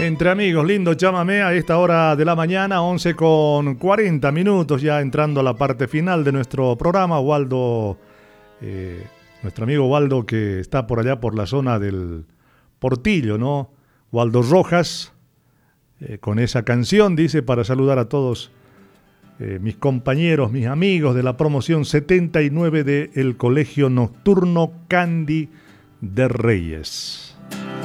Entre amigos, lindo chámame a esta hora de la mañana, 11:40, ya entrando a la parte final de nuestro programa. Waldo, nuestro amigo Waldo, que está por allá por la zona del Portillo, ¿no? Waldo Rojas, con esa canción, dice, para saludar a todos mis compañeros, mis amigos de la promoción 79 del Colegio Nocturno Candy de Reyes.